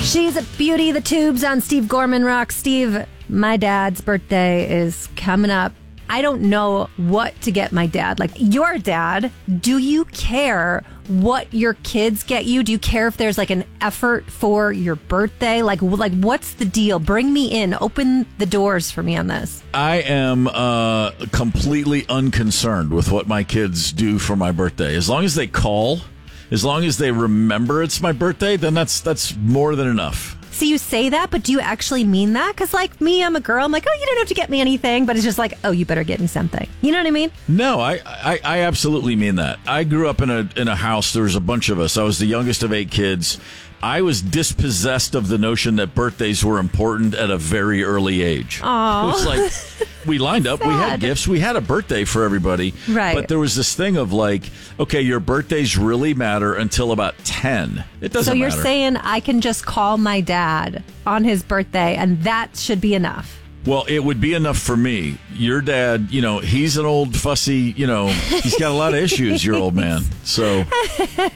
She's a beauty, the tubes on Steve Gorman Rock. Steve, my dad's birthday is coming up. I don't know what to get my dad. Like, your dad, do you care what your kids get you? Do you care if there's like an effort for your birthday? Like what's the deal? Bring me in. Open the doors for me on this. I am completely unconcerned with what my kids do for my birthday. As long as they call, as long as they remember it's my birthday, then that's more than enough. So you say that, but do you actually mean that? Because like me, I'm a girl. I'm like, oh, you don't have to get me anything. But it's just like, oh, you better get me something. You know what I mean? No, I absolutely mean that. I grew up in a house. There was a bunch of us. I was the youngest of 8 kids. I was dispossessed of the notion that birthdays were important at a very early age. Aww. It was like, we lined up, Sad. we had gifts, we had a birthday for everybody. Right. But there was this thing of like, okay, your birthdays really matter until about 10. It doesn't matter. So you're saying I can just call my dad on his birthday and that should be enough? Well, it would be enough for me. Your dad, he's an old fussy, he's got a lot of issues, your old man. So